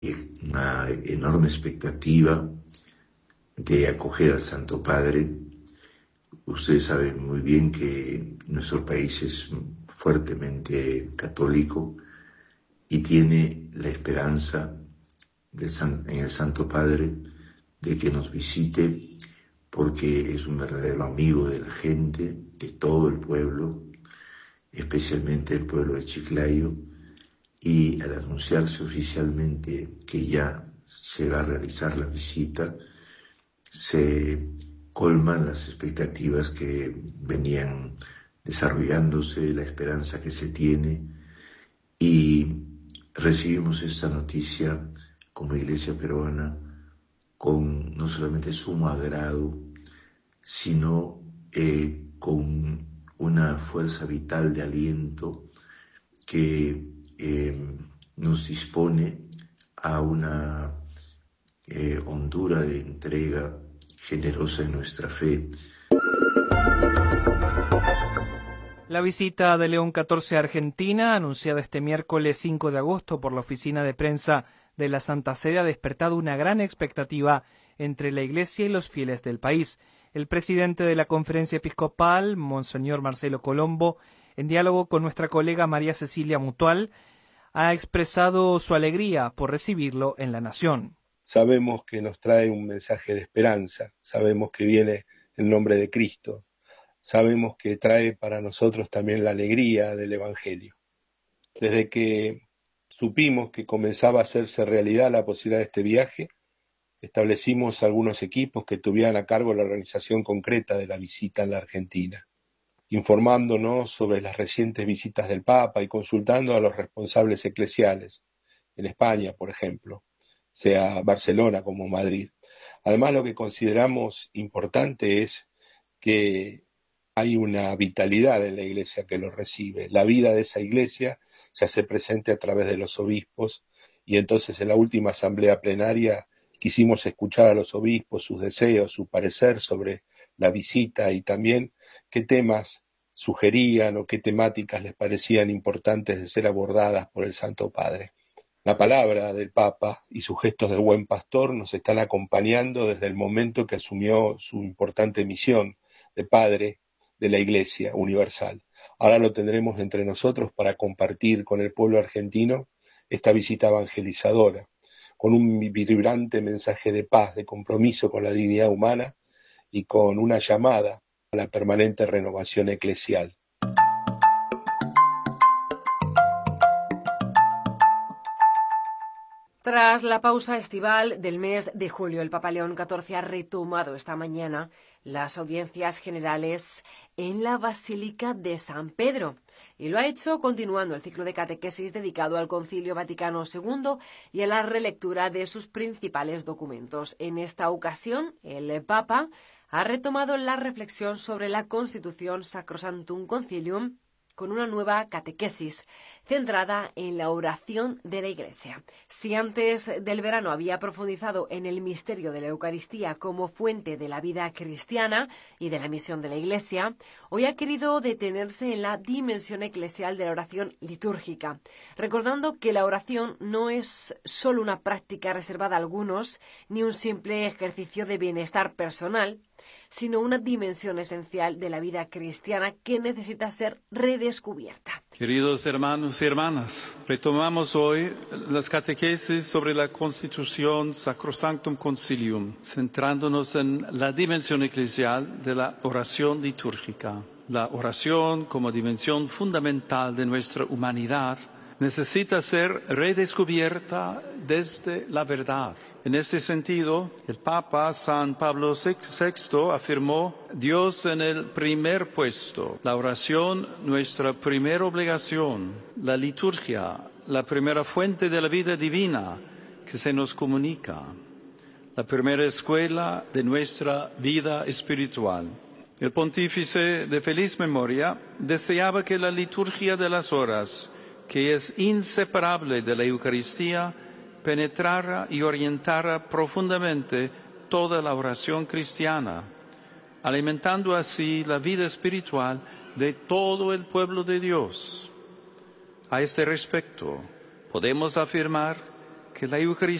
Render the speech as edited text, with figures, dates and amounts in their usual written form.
una enorme expectativa de acoger al Santo Padre. Ustedes saben muy bien que nuestro país es fuertemente católico y tiene la esperanza en el Santo Padre de que nos visite, porque es un verdadero amigo de la gente, de todo el pueblo, especialmente el pueblo de Chiclayo, y al anunciarse oficialmente que ya se va a realizar la visita, se colman las expectativas que venían desarrollándose, la esperanza que se tiene, y recibimos esta noticia como Iglesia peruana con no solamente sumo agrado, sino con una fuerza vital de aliento que nos dispone a una hondura de entrega generosa en nuestra fe. La visita de León XIV a Argentina, anunciada este miércoles 5 de agosto por la oficina de prensa de la Santa Sede, ha despertado una gran expectativa entre la Iglesia y los fieles del país. El presidente de la Conferencia Episcopal, Monseñor Marcelo Colombo, en diálogo con nuestra colega María Cecilia Mutual, ha expresado su alegría por recibirlo en la nación. Sabemos que nos trae un mensaje de esperanza, sabemos que viene en nombre de Cristo, sabemos que trae para nosotros también la alegría del Evangelio. Desde que supimos que comenzaba a hacerse realidad la posibilidad de este viaje, establecimos algunos equipos que tuvieran a cargo la organización concreta de la visita en la Argentina, informándonos sobre las recientes visitas del Papa y consultando a los responsables eclesiales, en España, por ejemplo, sea Barcelona como Madrid. Además, lo que consideramos importante es que hay una vitalidad en la Iglesia que lo recibe. La vida de esa Iglesia se hace presente a través de los obispos, y entonces en la última asamblea plenaria quisimos escuchar a los obispos, sus deseos, su parecer sobre la visita y también qué temas sugerían o qué temáticas les parecían importantes de ser abordadas por el Santo Padre. La palabra del Papa y sus gestos de buen pastor nos están acompañando desde el momento que asumió su importante misión de padre de la Iglesia universal. Ahora lo tendremos entre nosotros para compartir con el pueblo argentino esta visita evangelizadora, con un vibrante mensaje de paz, de compromiso con la dignidad humana y con una llamada a la permanente renovación eclesial. Tras la pausa estival del mes de julio, el Papa León XIV ha retomado esta mañana las audiencias generales en la Basílica de San Pedro y lo ha hecho continuando el ciclo de catequesis dedicado al Concilio Vaticano II y a la relectura de sus principales documentos. En esta ocasión, el Papa ha retomado la reflexión sobre la Constitución Sacrosanctum Concilium con una nueva catequesis centrada en la oración de la Iglesia. Si antes del verano había profundizado en el misterio de la Eucaristía como fuente de la vida cristiana y de la misión de la Iglesia, hoy ha querido detenerse en la dimensión eclesial de la oración litúrgica, recordando que la oración no es solo una práctica reservada a algunos, ni un simple ejercicio de bienestar personal, sino una dimensión esencial de la vida cristiana que necesita ser redescubierta. Queridos hermanos y hermanas, retomamos hoy las catequesis sobre la Constitución Sacrosanctum Concilium, centrándonos en la dimensión eclesial de la oración litúrgica. La oración, como dimensión fundamental de nuestra humanidad, necesita ser redescubierta desde la verdad. En este sentido, el Papa San Pablo VI afirmó: Dios en el primer puesto, la oración nuestra primera obligación, la liturgia, la primera fuente de la vida divina que se nos comunica, la primera escuela de nuestra vida espiritual. El pontífice de feliz memoria deseaba que la liturgia de las horas, que es inseparable de la Eucaristía, penetrara y orientara profundamente toda la oración cristiana, alimentando así la vida espiritual de todo el pueblo de Dios. A este respecto, podemos afirmar que la Eucaristía